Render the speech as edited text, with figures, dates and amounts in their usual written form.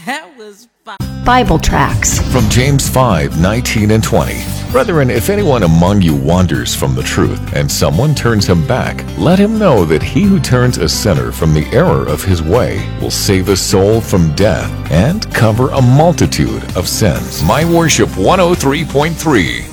That was fun. Bible tracts. From James 5:19 and 20. Brethren, if anyone among you wanders from the truth, and someone turns him back, let him know that he who turns a sinner from the error of his way will save a soul from death and cover a multitude of sins. My Worship 103.3.